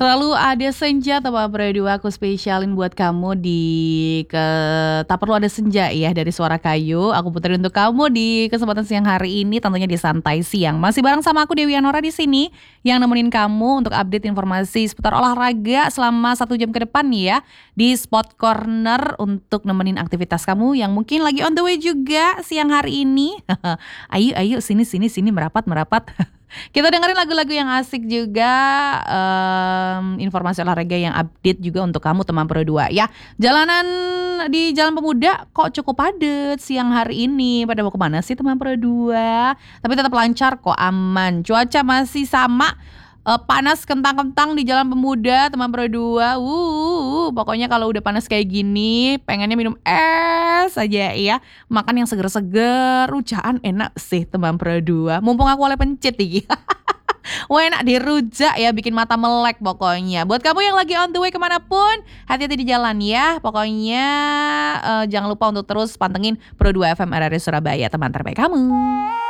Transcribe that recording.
Selalu ada senja teman berdua aku spesialin buat kamu tak perlu ada senja ya dari Suara Kayu. Aku puterin untuk kamu di kesempatan siang hari ini, tentunya di Santai Siang. Masih bareng sama aku Dewi Anora di sini yang nemenin kamu untuk update informasi seputar olahraga selama 1 jam ke depan nih ya di Sport Corner untuk nemenin aktivitas kamu yang mungkin lagi on the way juga siang hari ini. Ayo sini merapat. Kita dengerin lagu-lagu yang asik juga, informasi olahraga yang update juga untuk kamu teman berdua ya. Jalanan di Jalan Pemuda kok cukup padat siang hari ini. Pada mau kemana sih teman berdua? Tapi tetap lancar kok, aman. Cuaca masih sama, panas kentang-kentang di Jalan Pemuda teman berdua. Pokoknya kalau udah panas kayak gini pengennya minum es aja ya. Makan yang seger-seger, rujaan enak sih teman berdua. Mumpung aku oleh pencet nih. Wah, enak dirujak ya, bikin mata melek pokoknya. Buat kamu yang lagi on the way kemanapun, hati-hati di jalan ya. Pokoknya jangan lupa untuk terus pantengin Pro 2 FM RRI Surabaya, teman terbaik kamu.